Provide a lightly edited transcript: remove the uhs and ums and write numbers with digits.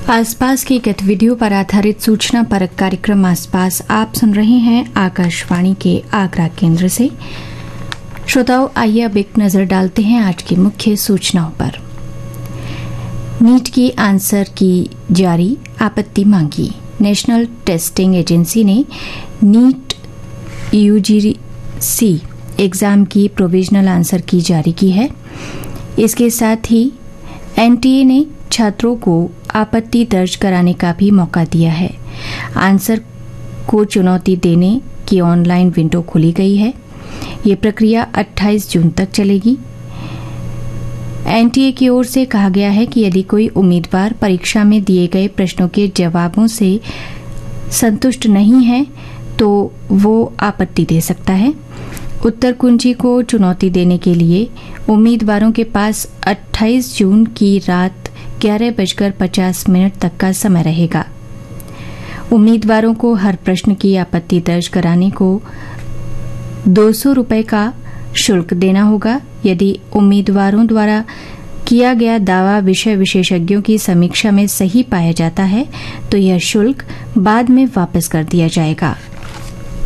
आसपास की गतिविधियों पर आधारित सूचना परक कार्यक्रम आसपास आप सुन रहे हैं आकाशवाणी के आगरा केंद्र से। श्रोताओं, आइए अब एक नजर डालते हैं आज की मुख्य सूचनाओं पर। नीट की आंसर की जारी, आपत्ति मांगी। नेशनल टेस्टिंग एजेंसी ने नीट यूजीसी एग्जाम की प्रोविजनल आंसर की जारी की है। इसके साथ ही एनटीए ने छात्रों को आपत्ति दर्ज कराने का भी मौका दिया है। आंसर को चुनौती देने की ऑनलाइन विंडो खोली गई है। ये प्रक्रिया 28 जून तक चलेगी। एनटीए की ओर से कहा गया है कि यदि कोई उम्मीदवार परीक्षा में दिए गए प्रश्नों के जवाबों से संतुष्ट नहीं है तो वो आपत्ति दे सकता है। उत्तर कुंजी को चुनौती देने के लिए उम्मीदवारों के पास 28 जून की रात 11:50 तक का समय रहेगा। उम्मीदवारों को हर प्रश्न की आपत्ति दर्ज कराने को 200 रुपये का शुल्क देना होगा। यदि उम्मीदवारों द्वारा किया गया दावा विषय विशेषज्ञों की समीक्षा में सही पाया जाता है तो यह शुल्क बाद में वापस कर दिया जाएगा।